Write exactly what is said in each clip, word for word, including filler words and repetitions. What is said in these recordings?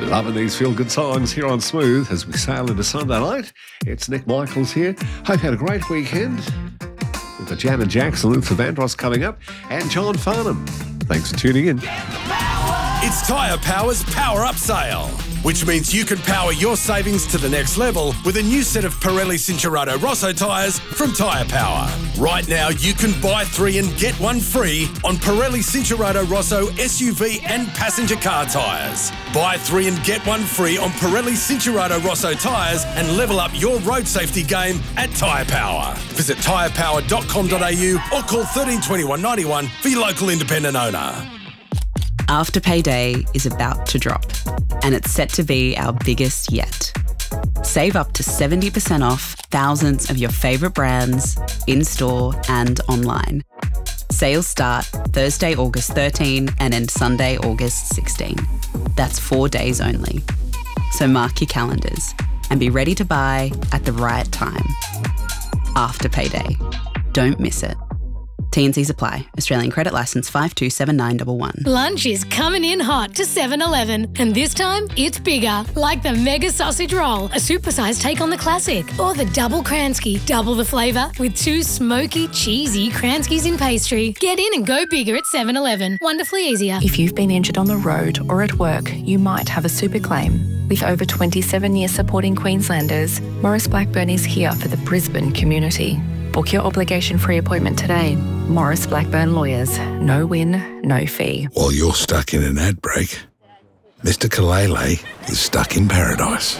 Loving these feel-good songs here on Smooth as we sail into Sunday night. It's Nick Michaels here. Hope you had a great weekend. We've got Janet Jackson, Luther Vandross coming up, and John Farnham. Thanks for tuning in. It's Tyre Power's Power Up Sale, which means you can power your savings to the next level with a new set of Pirelli Cinturato Rosso tyres from Tyre Power. Right now, you can buy three and get one free on Pirelli Cinturato Rosso S U V and passenger car tyres. Buy three and get one free on Pirelli Cinturato Rosso tyres and level up your road safety game at Tyre Power. Visit tyre power dot com dot a u or call thirteen twenty-one ninety-one for your local independent owner. Afterpay Day is about to drop, and it's set to be our biggest yet. Save up to seventy percent off thousands of your favourite brands, in-store and online. Sales start Thursday, August thirteenth and end Sunday, August sixteenth. That's four days only. So mark your calendars and be ready to buy at the right time. Afterpay Day. Don't miss it. T and Cs apply. Australian credit licence five two seven nine one one. Lunch is coming in hot to seven eleven, and this time it's bigger, like the Mega Sausage Roll, a supersized take on the classic, or the Double Kransky, double the flavour with two smoky, cheesy Kranskys in pastry. Get in and go bigger at seven eleven. Wonderfully easier. If you've been injured on the road or at work, you might have a super claim. With over twenty-seven years supporting Queenslanders, Maurice Blackburn is here for the Brisbane community. Book your obligation-free appointment today. Maurice Blackburn Lawyers. No win, no fee. While you're stuck in an ad break, Mister Kalele is stuck in paradise.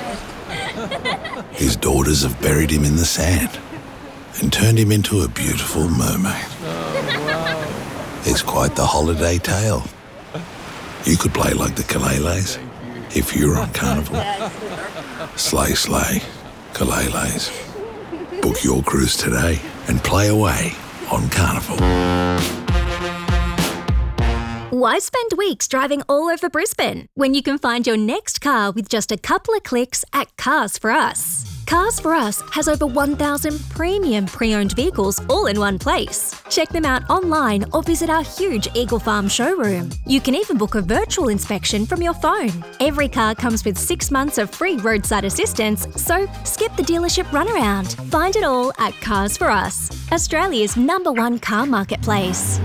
His daughters have buried him in the sand and turned him into a beautiful mermaid. Oh, wow. It's quite the holiday tale. You could play like the Kaleles if you were on Carnival. Slay, slay, Kaleles. Book your cruise today and play away on Carnival. Why spend weeks driving all over Brisbane when you can find your next car with just a couple of clicks at Cars for Us? Cars for Us has over one thousand premium pre-owned vehicles all in one place. Check them out online or visit our huge Eagle Farm showroom. You can even book a virtual inspection from your phone. Every car comes with six months of free roadside assistance, so skip the dealership runaround. Find it all at Cars for Us, Australia's number one car marketplace.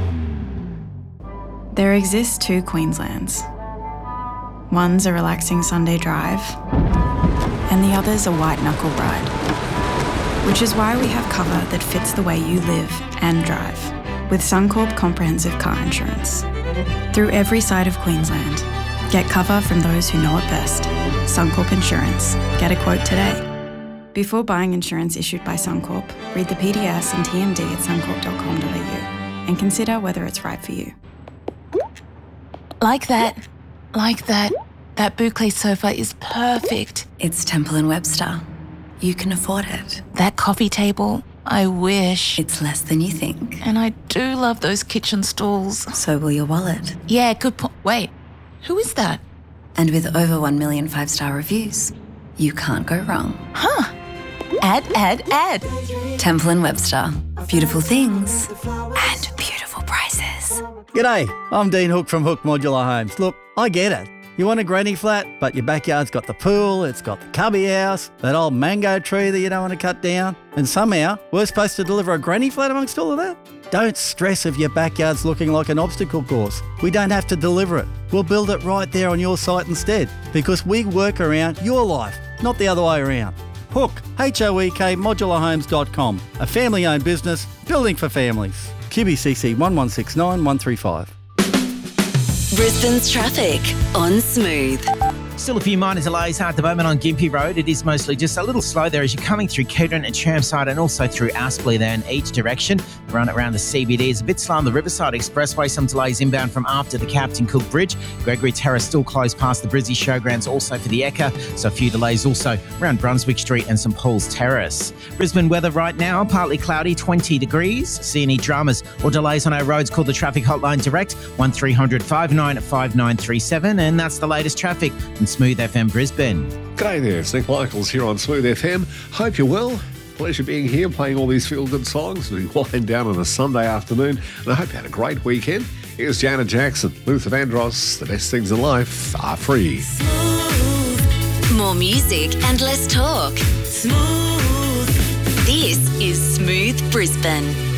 There exist two Queenslands. One's a relaxing Sunday drive, and the other's a white-knuckle ride. Which is why we have cover that fits the way you live and drive, with Suncorp Comprehensive Car Insurance. Through every side of Queensland, get cover from those who know it best. Suncorp Insurance. Get a quote today. Before buying insurance issued by Suncorp, read the P D S and T M D at suncorp dot com dot a u and consider whether it's right for you. Like that. Like that. That boucle sofa is perfect. It's Temple and Webster. You can afford it. That coffee table, I wish. It's less than you think. And I do love those kitchen stools. So will your wallet. Yeah, good point. Wait, who is that? And with over one million five-star reviews, you can't go wrong. Huh. Add, add, add. Temple and Webster. Beautiful things and beautiful prices. G'day, I'm Dean Hook from Hook Modular Homes. Look, I get it. You want a granny flat, but your backyard's got the pool, it's got the cubby house, that old mango tree that you don't want to cut down, and somehow we're supposed to deliver a granny flat amongst all of that? Don't stress if your backyard's looking like an obstacle course. We don't have to deliver it. We'll build it right there on your site instead, because we work around your life, not the other way around. Hook, H O E K, modular homes dot com, a family-owned business building for families. Q B C C one one six nine one three five. Brisbane's traffic on Smooth. Still a few minor delays at the moment on Gympie Road. It is mostly just a little slow there as you're coming through Kedron and Chermside and also through Aspley there in each direction. Run it around the C B D is a bit slow on the Riverside Expressway. Some delays inbound from after the Captain Cook Bridge. Gregory Terrace still closed past the Brizzy Showgrounds, also for the Ekka. So a few delays also around Brunswick Street and St Paul's Terrace. Brisbane weather right now, partly cloudy, twenty degrees. See any dramas or delays on our roads, call the traffic hotline direct, one three hundred five nine five nine three seven. And that's the latest traffic in Smooth F M Brisbane. G'day there, it's Nick Michaels here on Smooth F M. Hope you're well. Pleasure being here, playing all these feel-good songs. We wind down on a Sunday afternoon, and I hope you had a great weekend. Here's Janet Jackson, Luther Vandross. The best things in life are free. Smooth. More music and less talk. Smooth. This is Smooth Brisbane.